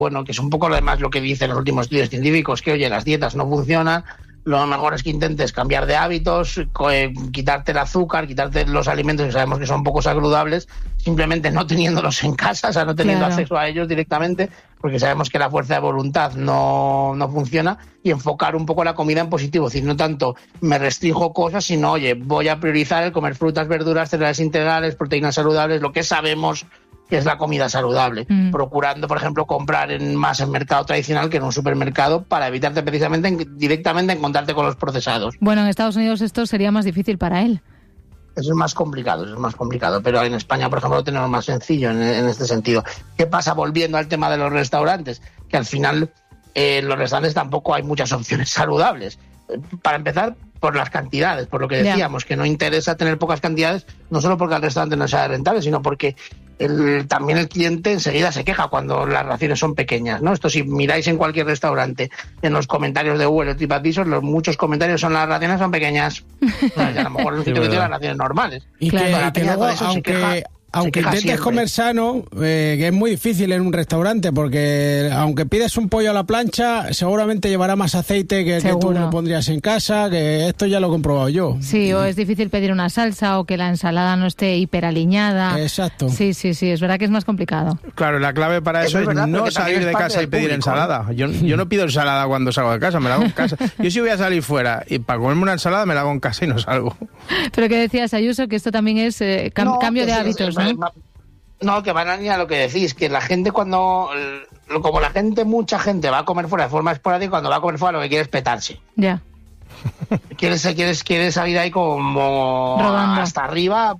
bueno, que es un poco lo demás lo que dicen los últimos estudios científicos, que oye, las dietas no funcionan, lo mejor es que intentes cambiar de hábitos, quitarte el azúcar, quitarte los alimentos que sabemos que son poco saludables, simplemente no teniéndolos en casa, o sea, no teniendo acceso a ellos directamente, porque sabemos que la fuerza de voluntad no funciona, y enfocar un poco la comida en positivo, es decir, no tanto me restringo cosas, sino, oye, voy a priorizar el comer frutas, verduras, cereales integrales, proteínas saludables, lo que sabemos que es la comida saludable, procurando, por ejemplo, comprar más en mercado tradicional que en un supermercado para evitarte precisamente directamente encontrarte con los procesados. Bueno, en Estados Unidos esto sería más difícil para él. Eso es más complicado, pero en España, por ejemplo, lo tenemos más sencillo en este sentido. ¿Qué pasa? Volviendo al tema de los restaurantes, que al final en los restaurantes tampoco hay muchas opciones saludables. Para empezar, por las cantidades, por lo que decíamos, que no interesa tener pocas cantidades, no solo porque al restaurante no sea rentable, sino porque también el cliente enseguida se queja cuando las raciones son pequeñas, ¿no? Esto si miráis en cualquier restaurante, en los comentarios de Google o TripAdvisor, muchos comentarios son las raciones son pequeñas. A lo mejor un sitio que tiene las raciones normales. Y que luego, aunque intentes comer sano, que es muy difícil en un restaurante, porque aunque pides un pollo a la plancha, seguramente llevará más aceite que tú lo pondrías en casa, que esto ya lo he comprobado yo. Sí, o es difícil pedir una salsa, o que la ensalada no esté hiperaliñada. Exacto. Sí, es verdad que es más complicado. Claro, la clave para eso es no salir de casa y pedir ensalada. Yo no pido ensalada cuando salgo de casa, me la hago en casa. Yo si voy a salir fuera y para comerme una ensalada me la hago en casa y no salgo. Pero que decías, Ayuso, que esto también es cambio de hábitos, ¿no? No, que van a ir a lo que decís, que la gente como mucha gente va a comer fuera de forma esporádica, cuando va a comer fuera lo que quiere es petarse. Ya. Quieres salir ahí como rodando hasta arriba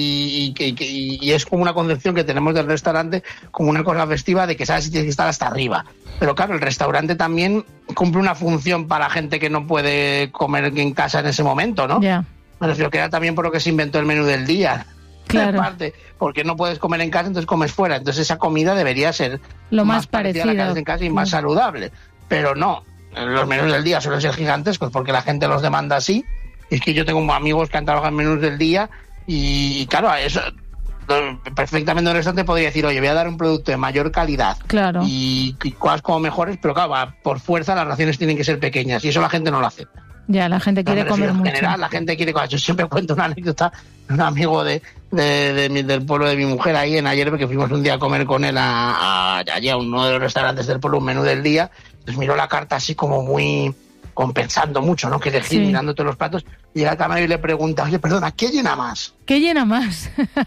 y es como una concepción que tenemos del restaurante como una cosa festiva de que sabes si tienes que estar hasta arriba. Pero claro, el restaurante también cumple una función para gente que no puede comer en casa en ese momento, ¿no? Ya. Me refiero que era también por lo que se inventó el menú del día. Claro. Parte, porque no puedes comer en casa, entonces comes fuera. Entonces esa comida debería ser lo más parecida a la que haces en casa y más saludable. Pero no, los menús del día suelen ser gigantescos porque la gente los demanda así. Es que yo tengo amigos que han trabajado en menús del día y claro, eso perfectamente un restaurante podría decir, oye, voy a dar un producto de mayor calidad y cosas como mejores, pero claro, por fuerza las raciones tienen que ser pequeñas y eso la gente no lo acepta. Ya, la gente quiere comer mucho. En general, la gente quiere comer. Yo siempre cuento una anécdota de un amigo del pueblo de mi mujer ahí en ayer, porque fuimos un día a comer con él allí a uno de los restaurantes del pueblo, un menú del día. Entonces miró la carta así como muy compensando mucho, ¿no? Que elegir, mirando todos los platos. Y llega al camarero y le pregunta, oye, perdona, ¿qué llena más? ¿Qué llena más?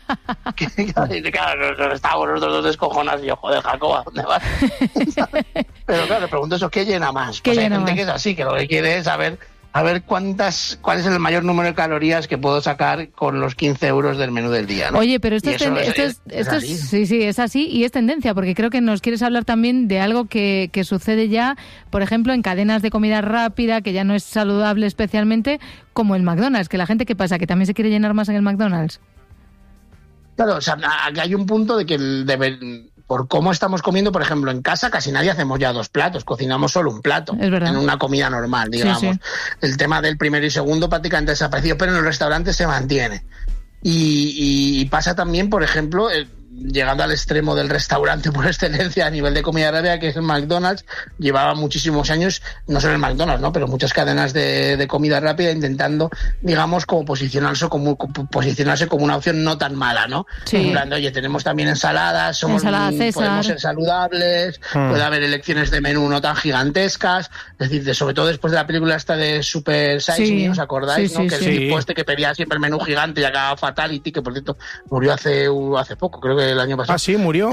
Claro, estábamos los dos descojonados y yo, joder, Jacoba, ¿dónde vas? Pero claro, le pregunto eso, ¿qué llena más? Pues hay gente que es así, que lo que quiere es saber cuál es el mayor número de calorías que puedo sacar con los 15 euros del menú del día, ¿no? Oye, pero esto es así y es tendencia, porque creo que nos quieres hablar también de algo que sucede ya, por ejemplo, en cadenas de comida rápida, que ya no es saludable especialmente, como el McDonald's, que la gente, ¿qué pasa? ¿Que también se quiere llenar más en el McDonald's? Claro, o sea, hay un punto de que por cómo estamos comiendo, por ejemplo, en casa casi nadie hacemos ya 2 platos, cocinamos solo un plato en una comida normal, digamos. Sí. El tema del primero y segundo prácticamente desaparecido, pero en los restaurantes se mantiene. Y pasa también, por ejemplo, llegando al extremo del restaurante por excelencia a nivel de comida rápida, que es el McDonald's, llevaba muchísimos años, no solo el McDonald's, ¿no? Pero muchas cadenas de comida rápida intentando, digamos, como posicionarse como una opción no tan mala, ¿no? Sí. Hablando, oye, tenemos también ensaladas, podemos ser saludables, puede haber elecciones de menú no tan gigantescas, es decir, sobre todo después de la película esta de Super Size Me, ¿os acordáis? Sí, ¿no? Que el tipo que pedía siempre el menú gigante y acababa Fatality, que por cierto murió hace poco, creo que el año pasado. Ah, sí, murió.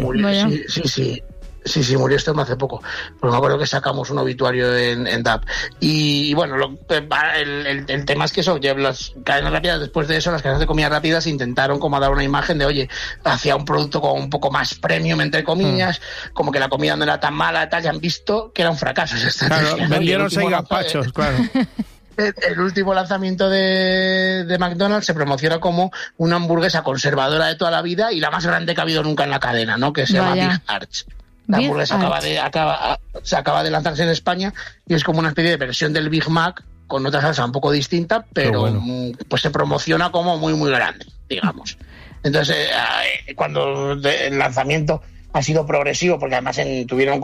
Sí, murió hace poco. Pues me acuerdo que sacamos un obituario en DAP. Y bueno, el tema es que las cadenas rápidas, después de eso, las cadenas de comida rápidas intentaron como dar una imagen de, oye, hacia un producto como un poco más premium, entre comillas, como que la comida no era tan mala, tal, y han visto que era un fracaso. Claro, vendieron 6 gazpachos, claro. El último lanzamiento de McDonald's se promociona como una hamburguesa conservadora de toda la vida y la más grande que ha habido nunca en la cadena, ¿no? Que se llama Big Arch. La hamburguesa acaba de lanzarse en España y es como una especie de versión del Big Mac con otra salsa un poco distinta, pero pues se promociona como muy, muy grande, digamos. Entonces, cuando el lanzamiento ha sido progresivo, porque además tuvieron